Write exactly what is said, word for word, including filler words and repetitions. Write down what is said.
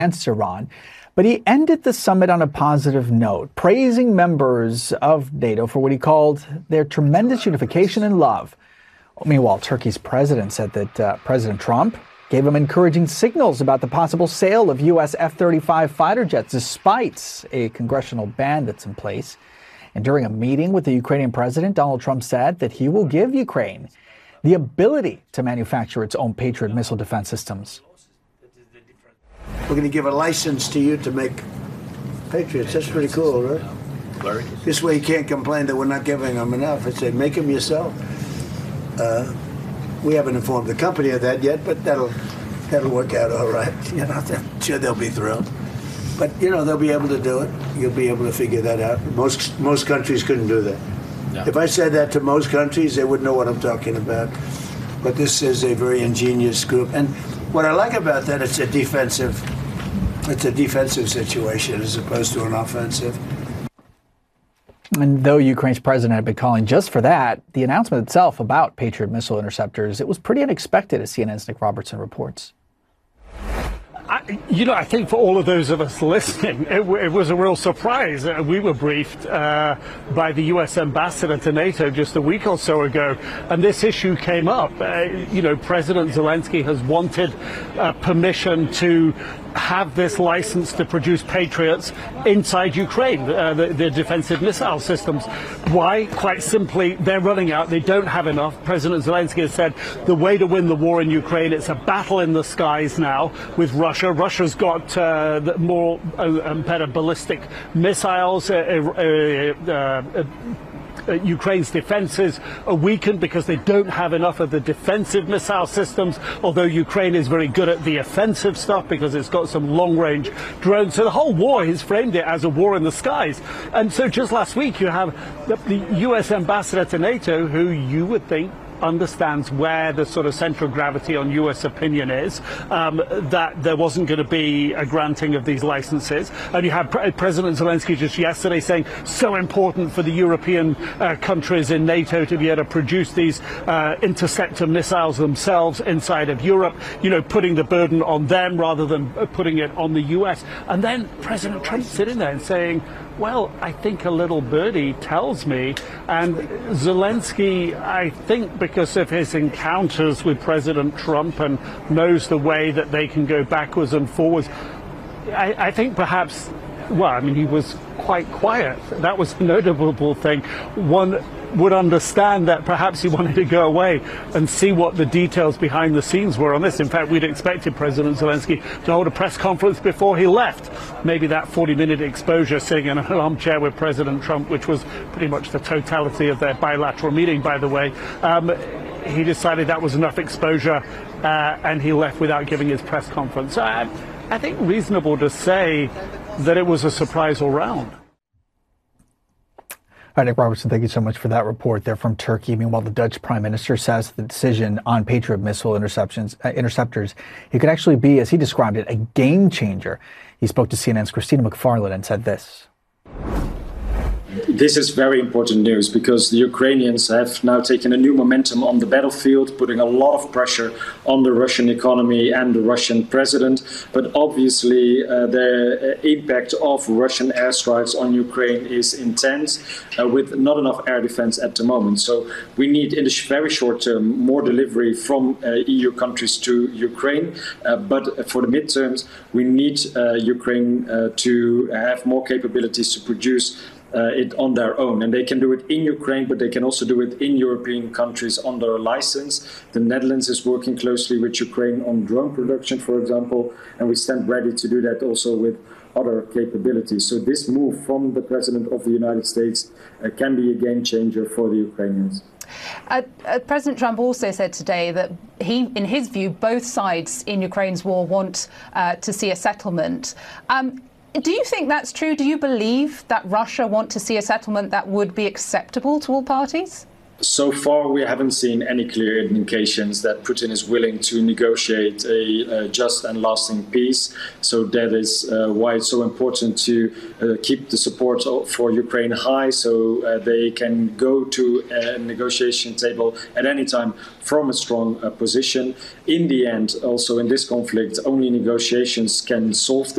against Iran. But he ended the summit on a positive note, praising members of NATO for what he called their tremendous unification and love. Meanwhile, Turkey's president said that uh, President Trump gave him encouraging signals about the possible sale of U S F thirty-five fighter jets, despite a congressional ban that's in place. And during a meeting with the Ukrainian president, Donald Trump said that he will give Ukraine the ability to manufacture its own Patriot missile defense systems. We're going to give a license to you to make Patriots. That's pretty cool, right? This way you can't complain that we're not giving them enough. I say, make them yourself. Uh, we haven't informed the company of that yet, but that'll that'll work out all right. You know, I'm sure they'll be thrilled. But, you know, they'll be able to do it. You'll be able to figure that out. Most, most countries couldn't do that. No. If I said that to most countries, they wouldn't know what I'm talking about. But this is a very ingenious group. And what I like about that, it's a defensive, it's a defensive situation as opposed to an offensive. And though Ukraine's president had been calling just for that, the announcement itself about Patriot missile interceptors, it was pretty unexpected, as C N N's Nick Robertson reports. I, you know, I think for all of those of us listening, it, it was a real surprise. Uh, we were briefed uh, by the U S ambassador to NATO just a week or so ago, and this issue came up. Uh, you know, President Zelensky has wanted uh, permission to have this license to produce Patriots inside Ukraine, uh, the, the defensive missile systems. Why? Quite simply, they're running out. They don't have enough. President Zelensky has said the way to win the war in Ukraine, it's a battle in the skies now with Russia. Russia's got uh, the more uh, and better ballistic missiles. Uh, uh, uh, Uh, Ukraine's defenses are weakened because they don't have enough of the defensive missile systems, although Ukraine is very good at the offensive stuff because it's got some long-range drones. So the whole war, he's framed it as a war in the skies. And so just last week you have the, the U S ambassador to NATO, who you would think understands where the sort of central gravity on U S opinion is, um, that there wasn't going to be a granting of these licenses. And you have Pre President Zelensky just yesterday saying so important for the European uh, countries in NATO to be able to produce these uh, interceptor missiles themselves inside of Europe, you know, putting the burden on them rather than putting it on the U S. And then President Trump sitting there and saying, well, I think a little birdie tells me. And Zelensky, I think because of his encounters with President Trump and knows the way that they can go backwards and forwards, I, I think perhaps, well, I mean, he was quite quiet. That was a notable thing. One would understand that perhaps he wanted to go away and see what the details behind the scenes were on this. In fact, we'd expected President Zelensky to hold a press conference before he left. Maybe that forty minute exposure sitting in an armchair with President Trump, which was pretty much the totality of their bilateral meeting, by the way. Um, he decided that was enough exposure, uh, and he left without giving his press conference. So I, I think reasonable to say that it was a surprise all round. All right, Nick Robertson, thank you so much for that report there from Turkey. Meanwhile, the Dutch Prime Minister says the decision on Patriot missile interceptions, uh, interceptors, it could actually be, as he described it, a game changer. He spoke to C N N's Christina McFarland and said this. This is very important news because the Ukrainians have now taken a new momentum on the battlefield, putting a lot of pressure on the Russian economy and the Russian president. But obviously, uh, the impact of Russian airstrikes on Ukraine is intense, uh, with not enough air defense at the moment. So we need, in the very short term, more delivery from uh, E U countries to Ukraine. Uh, but for the midterms, we need uh, Ukraine uh, to have more capabilities to produce Uh, it on their own. And they can do it in Ukraine, but they can also do it in European countries under a license. The Netherlands is working closely with Ukraine on drone production, for example, and we stand ready to do that also with other capabilities. So this move from the President of the United States uh, can be a game changer for the Ukrainians. Uh, uh, President Trump also said today that he, in his view, both sides in Ukraine's war want uh, to see a settlement. Um, Do you think that's true? Do you believe that Russia want to see a settlement that would be acceptable to all parties? So far, we haven't seen any clear indications that Putin is willing to negotiate a, a just and lasting peace. So that is uh, why it's so important to uh, keep the support for Ukraine high, so uh, they can go to a negotiation table at any time from a strong uh, position. In the end, also in this conflict, only negotiations can solve this.